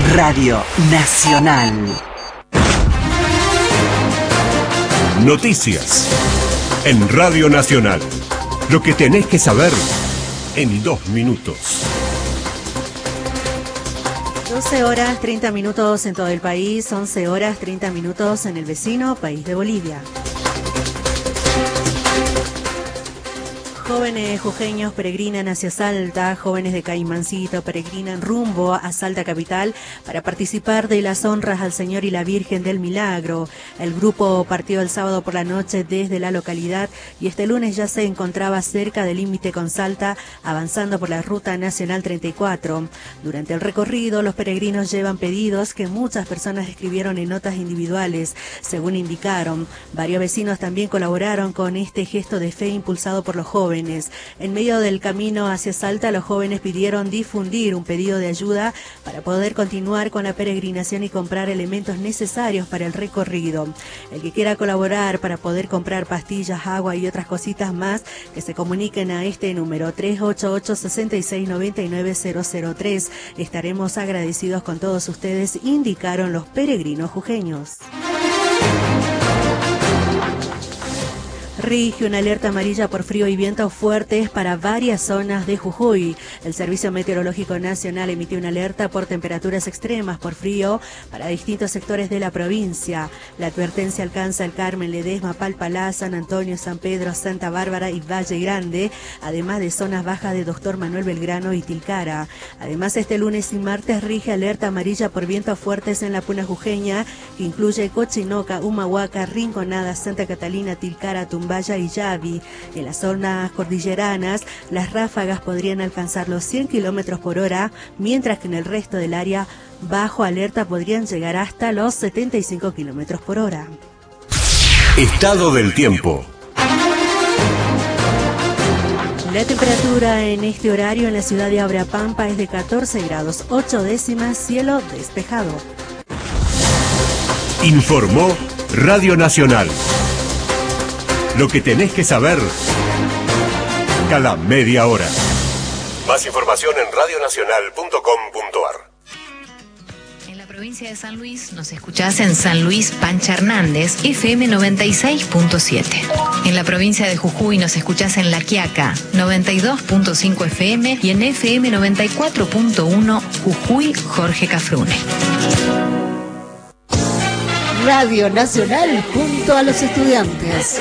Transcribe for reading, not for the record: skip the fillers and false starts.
Radio Nacional. Noticias en Radio Nacional. Lo que tenés que saber en 2 minutos. 12 horas 30 minutos en todo el país, 11 horas 30 minutos en el vecino país de Bolivia. Jóvenes jujeños peregrinan hacia Salta, jóvenes de Caimancito peregrinan rumbo a Salta capital para participar de las honras al Señor y la Virgen del Milagro. El grupo partió el sábado por la noche desde la localidad y este lunes ya se encontraba cerca del límite con Salta, avanzando por la Ruta Nacional 34. Durante el recorrido, los peregrinos llevan pedidos que muchas personas escribieron en notas individuales, según indicaron. Varios vecinos también colaboraron con este gesto de fe impulsado por los jóvenes. En medio del camino hacia Salta, los jóvenes pidieron difundir un pedido de ayuda para poder continuar con la peregrinación y comprar elementos necesarios para el recorrido. El que quiera colaborar para poder comprar pastillas, agua y otras cositas más, que se comuniquen a este número 388-6699-003. Estaremos agradecidos con todos ustedes, indicaron los peregrinos jujeños. Rige una alerta amarilla por frío y vientos fuertes para varias zonas de Jujuy. El Servicio Meteorológico Nacional emitió una alerta por temperaturas extremas por frío para distintos sectores de la provincia. La advertencia alcanza el Carmen, Ledesma, Palpalá, San Antonio, San Pedro, Santa Bárbara y Valle Grande, además de zonas bajas de Doctor Manuel Belgrano y Tilcara. Además, este lunes y martes rige alerta amarilla por vientos fuertes en la Puna Jujeña, que incluye Cochinoca, Humahuaca, Rinconada, Santa Catalina, Tilcara, Tumbaya y Yavi. En las zonas cordilleranas, las ráfagas podrían alcanzar los 100 km por hora, mientras que en el resto del área bajo alerta podrían llegar hasta los 75 km por hora. Estado del tiempo. La temperatura en este horario en la ciudad de Abrapampa es de 14 grados 8 décimas, cielo despejado. Informó Radio Nacional. Lo que tenés que saber cada media hora. Más información en radionacional.com.ar. En la provincia de San Luis nos escuchás en San Luis Pancha Hernández, FM 96.7. En la provincia de Jujuy nos escuchás en La Quiaca, 92.5 FM y en FM 94.1 Jujuy Jorge Cafrune. Radio Nacional junto a los estudiantes.